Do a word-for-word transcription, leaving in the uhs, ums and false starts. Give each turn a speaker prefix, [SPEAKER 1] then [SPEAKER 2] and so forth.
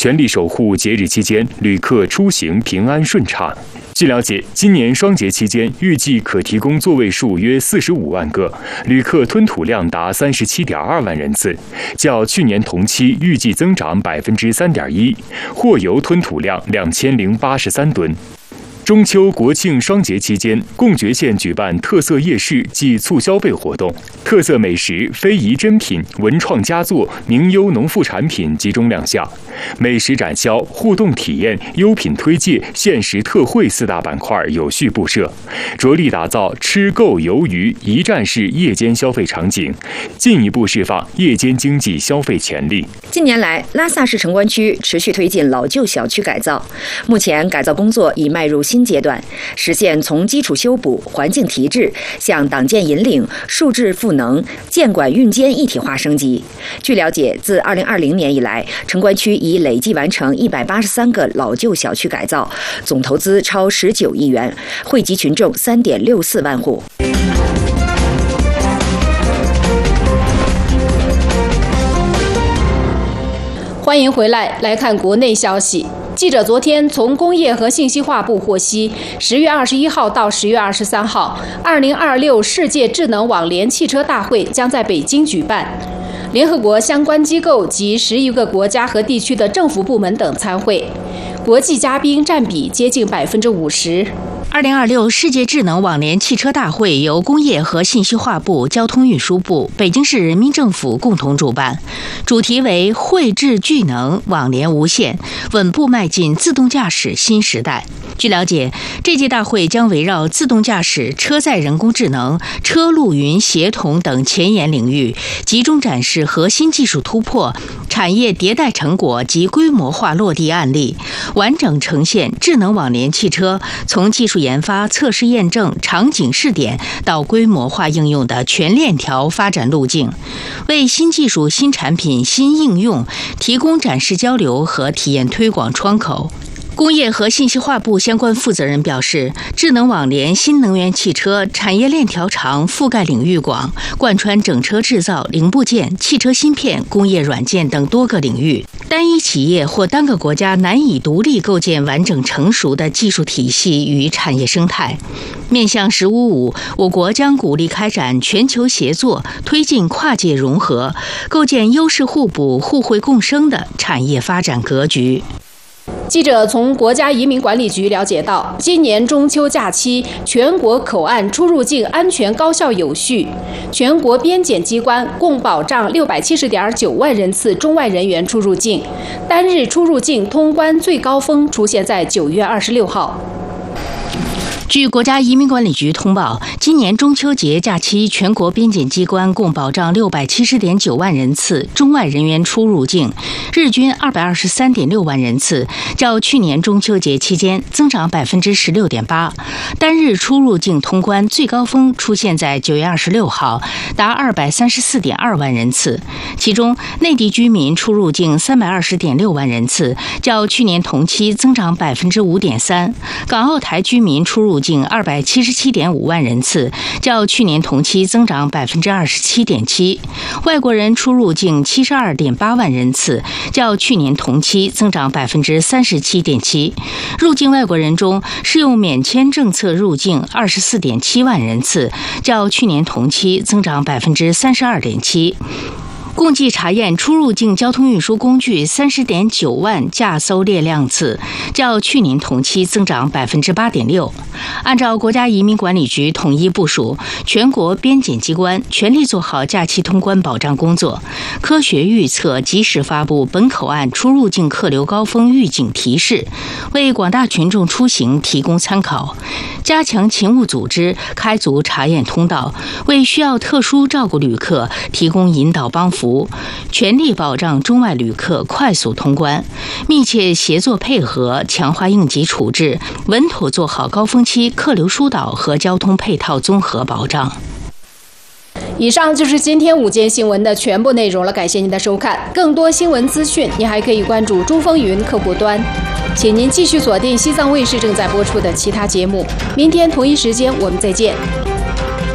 [SPEAKER 1] 全力守护节日期间旅客出行平安顺畅。据了解，今年双节期间预计可提供座位数约四十五万个，旅客吞吐量达三十七点二万人次，较去年同期预计增长百分之三点一，货邮吞吐量两千零八十三吨。中秋、国庆双节期间，贡觉县举办特色夜市暨促消费活动，特色美食、非遗珍品、文创佳作、名优农副产品集中亮相。美食展销、互动体验、优品推介、限时特惠四大板块有序布设，着力打造吃购游娱一站式夜间消费场景，进一步释放夜间经济消费潜力。
[SPEAKER 2] 近年来，拉萨市城关区持续推进老旧小区改造，目前改造工作已迈入新阶段，实现从基础修补、环境提质向党建引领、数质赋能、建管运监一体化升级。据了解，自二零二零年以来，城关区已累计完成一百八十三个老旧小区改造，总投资超十九亿元，惠及群众三点六四万户。
[SPEAKER 3] 欢迎回来，来看国内消息。记者昨天从工业和信息化部获悉，十月二十一号到十月二十三号，二零二六世界智能网联汽车大会将在北京举办，联合国相关机构及十余个国家和地区的政府部门等参会，国际嘉宾占比接近百分之五十。
[SPEAKER 4] 二零二六世界智能网联汽车大会由工业和信息化部、交通运输部、北京市人民政府共同主办，主题为汇智聚能，网联无限，稳步迈进自动驾驶新时代。据了解，这届大会将围绕自动驾驶、车载人工智能、车路云协同等前沿领域，集中展示核心技术突破、产业迭代成果及规模化落地案例，完整呈现智能网联汽车从技术研发、测试验证、场景试点到规模化应用的全链条发展路径，为新技术、新产品、新应用提供展示交流和体验推广窗口。工业和信息化部相关负责人表示，智能网联新能源汽车产业链条长，覆盖领域广，贯穿整车制造、零部件、汽车芯片、工业软件等多个领域。单一企业或单个国家难以独立构建完整成熟的技术体系与产业生态。面向“十五五”，我国将鼓励开展全球协作，推进跨界融合，构建优势互补、互惠共生的产业发展格局。
[SPEAKER 3] 记者从国家移民管理局了解到，今年中秋假期，全国口岸出入境安全高效有序，全国边检机关共保障六百七十点九万人次中外人员出入境，单日出入境通关最高峰出现在九月二十六号。
[SPEAKER 4] 据国家移民管理局通报，今年中秋节假期，全国边检机关共保障六百七十点九万人次中外人员出入境，日均二百二十三点六万人次，较去年中秋节期间增长百分之十六点八。单日出入境通关最高峰出现在九月二十六号，达二百三十四点二万人次。其中，内地居民出入境三百二十点六万人次，较去年同期增长百分之五点三。港澳台居民出入境二百七十七点五万人次，较去年同期增长百分之二十七点七。外国人出入境七十二点八万人次，较去年同期增长百分之三十七点七。入境外国人中，适用免签政策入境二十四点七万人次，较去年同期增长百分之三十二点七。共计查验出入境交通运输工具三十点九万架搜列辆次，较去年同期增长百分之八点六。按照国家移民管理局统一部署，全国边检机关全力做好假期通关保障工作，科学预测、及时发布本口岸出入境客流高峰预警提示，为广大群众出行提供参考。加强勤务组织，开足查验通道，为需要特殊照顾旅客提供引导帮扶，全力保障中外旅客快速通关，密切协作配合，强化应急处置，稳妥做好高峰期客流疏导和交通配套综合保障。
[SPEAKER 3] 以上就是今天午间新闻的全部内容了，感谢您的收看。更多新闻资讯，您还可以关注珠风云客户端。请您继续锁定西藏卫视正在播出的其他节目。明天同一时间我们再见。